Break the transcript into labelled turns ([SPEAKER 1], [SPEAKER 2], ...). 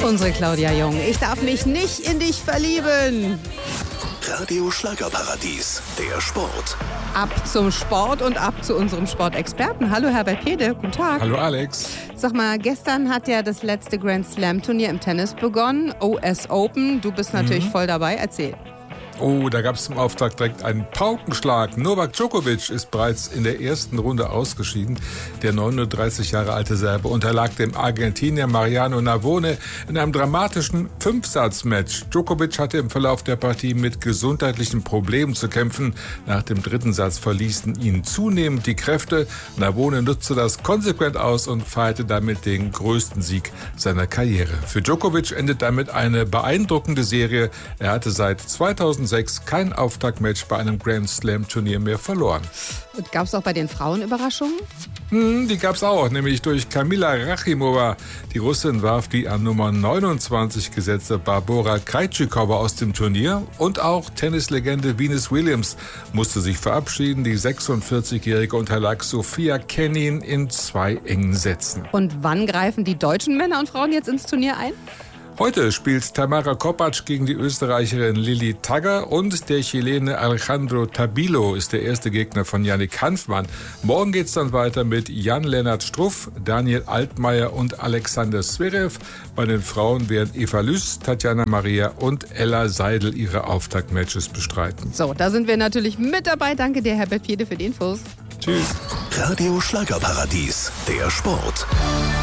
[SPEAKER 1] Unsere Claudia Jung. Ich darf mich nicht in dich verlieben.
[SPEAKER 2] Radio Schlagerparadies, der Sport.
[SPEAKER 1] Ab zum Sport und ab zu unserem Sportexperten. Hallo Herbert Pede, guten Tag.
[SPEAKER 3] Hallo Alex.
[SPEAKER 1] Sag mal, gestern hat ja das letzte Grand Slam Turnier im Tennis begonnen, US Open. Du bist natürlich voll dabei, erzähl.
[SPEAKER 3] Oh, da gab es zum Auftakt direkt einen Paukenschlag. Novak Djokovic ist bereits in der ersten Runde ausgeschieden. Der 39 Jahre alte Serbe unterlag dem Argentinier Mariano Navone in einem dramatischen Fünfsatz-Match. Djokovic hatte im Verlauf der Partie mit gesundheitlichen Problemen zu kämpfen. Nach dem dritten Satz verließen ihn zunehmend die Kräfte. Navone nutzte das konsequent aus und feierte damit den größten Sieg seiner Karriere. Für Djokovic endet damit eine beeindruckende Serie. Er hatte seit 2006 kein Auftaktmatch bei einem Grand Slam Turnier mehr verloren.
[SPEAKER 1] Und gab es auch bei den Frauen Überraschungen?
[SPEAKER 3] Die gab es auch, nämlich durch Kamila Rachimova. Die Russin warf die an Nummer 29 gesetzte Barbora Krejcikova aus dem Turnier. Und auch Tennislegende Venus Williams musste sich verabschieden. Die 46-Jährige unterlag Sofia Kenin in 2 engen Sätzen.
[SPEAKER 1] Und wann greifen die deutschen Männer und Frauen jetzt ins Turnier ein?
[SPEAKER 3] Heute spielt Tamara Kopacz gegen die Österreicherin Lilly Tagger und der Chilene Alejandro Tabilo ist der erste Gegner von Yannick Hanfmann. Morgen geht's dann weiter mit Jan-Lennart Struff, Daniel Altmaier und Alexander Zverev. Bei den Frauen werden Eva Lüß, Tatjana Maria und Ella Seidel ihre Auftaktmatches bestreiten.
[SPEAKER 1] So, da sind wir natürlich mit dabei. Danke dir, Herbert Pede, für die Infos.
[SPEAKER 3] Tschüss.
[SPEAKER 2] Radio Schlagerparadies, der Sport.